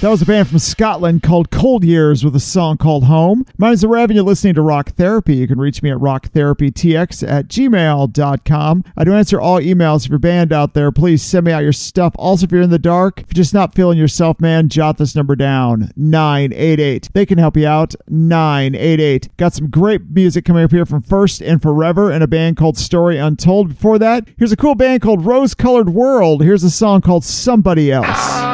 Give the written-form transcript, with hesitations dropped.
That was a band from Scotland called Cold Years with a song called Home. My name is Rev, and you're listening to Rock Therapy. You can reach me at rocktherapytx@gmail.com. I do answer all emails. If you're a band out there, please send me out your stuff. Also, if you're in the dark, if you're just not feeling yourself, man, jot this number down, 988. They can help you out, 988. Got some great music coming up here from First and Forever and a band called Story Untold. Before that, here's a cool band called Rose Colored World. Here's a song called Somebody Else.